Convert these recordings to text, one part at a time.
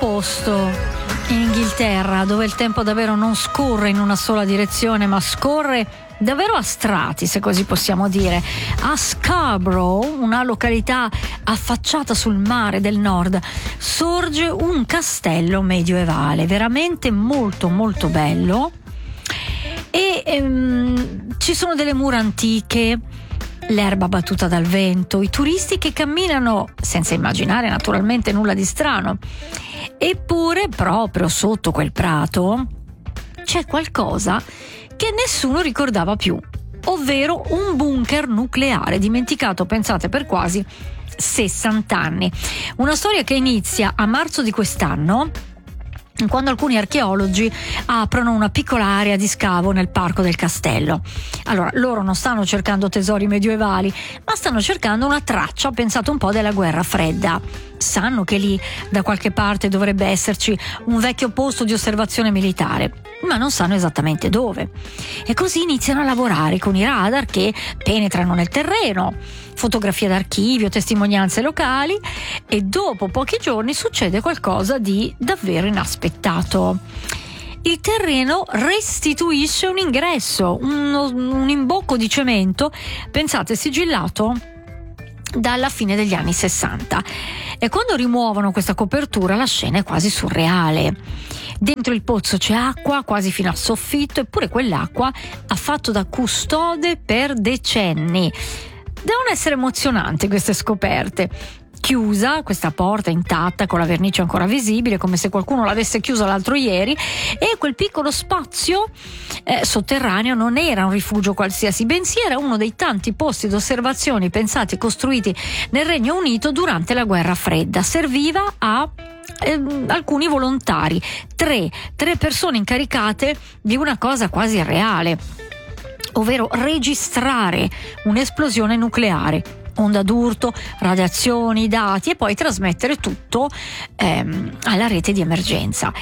posto in Inghilterra dove il tempo davvero non scorre in una sola direzione, ma scorre davvero a strati, se così possiamo dire. A Scarborough, una località affacciata sul mare del nord, sorge un castello medioevale veramente molto molto bello e ci sono delle mura antiche, l'erba battuta dal vento, i turisti che camminano senza immaginare naturalmente nulla di strano. Eppure proprio sotto quel prato c'è qualcosa che nessuno ricordava più, ovvero un bunker nucleare dimenticato, pensate, per quasi 60 anni. Una storia che inizia a marzo di quest'anno, quando alcuni archeologi aprono una piccola area di scavo nel parco del castello. Allora, loro non stanno cercando tesori medioevali, ma stanno cercando una traccia, pensate un po', della guerra fredda. Sanno che lì da qualche parte dovrebbe esserci un vecchio posto di osservazione militare, ma non sanno esattamente dove. E così iniziano a lavorare con i radar che penetrano nel terreno, fotografie d'archivio, testimonianze locali, e dopo pochi giorni succede qualcosa di davvero inaspettato. Il terreno restituisce un ingresso, un imbocco di cemento, pensate, sigillato dalla fine degli anni 60. E quando rimuovono questa copertura la scena è quasi surreale. Dentro il pozzo c'è acqua quasi fino al soffitto, eppure quell'acqua ha fatto da custode per decenni. Devono essere emozionanti queste scoperte. Chiusa, questa porta intatta con la vernice ancora visibile, come se qualcuno l'avesse chiusa l'altro ieri, e quel piccolo spazio sotterraneo non era un rifugio qualsiasi, bensì era uno dei tanti posti d'osservazione pensati e costruiti nel Regno Unito durante la guerra fredda. Serviva a alcuni volontari, tre persone incaricate di una cosa quasi irreale, ovvero registrare un'esplosione nucleare, onda d'urto, radiazioni, dati, e poi trasmettere tutto alla rete di emergenza.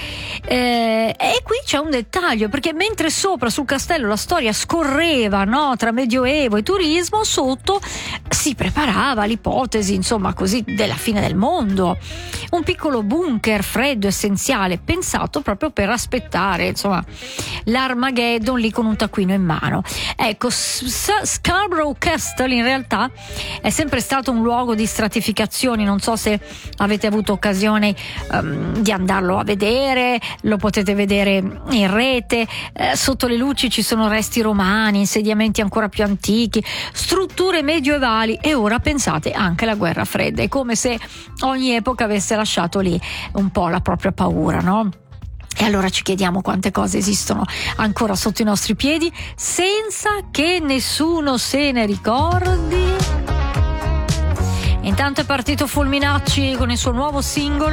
E qui c'è un dettaglio, perché mentre sopra sul castello la storia scorreva, no, tra medioevo e turismo, sotto si preparava l'ipotesi, insomma, così, della fine del mondo. Un piccolo bunker freddo essenziale, pensato proprio per aspettare, insomma, l'Armageddon lì con un taccuino in mano. Ecco, Scarborough Castle in realtà è sempre stato un luogo di stratificazioni. Non so se avete avuto occasione di andarlo a vedere, lo potete vedere in rete. Sotto le luci ci sono resti romani, insediamenti ancora più antichi, strutture medioevali e ora, pensate, anche la guerra fredda. È come se ogni epoca avesse lasciato lì un po' la propria paura, no? E allora ci chiediamo quante cose esistono ancora sotto i nostri piedi senza che nessuno se ne ricordi. Intanto è partito Fulminacci con il suo nuovo singolo